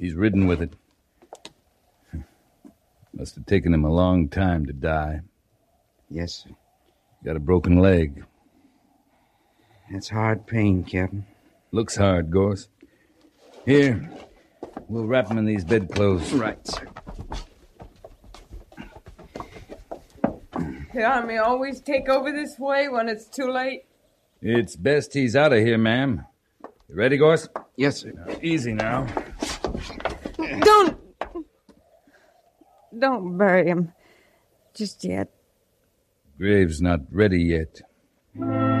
He's ridden with it. Must have taken him a long time to die. Yes, sir. Got a broken leg. That's hard pain, Captain. Looks hard, Gorse. Here, we'll wrap him in these bedclothes. Right, sir. The Army always take over this way when it's too late? It's best he's out of here, ma'am. You ready, Gorse? Yes, sir. Easy now. Don't bury him just yet. Grave's not ready yet.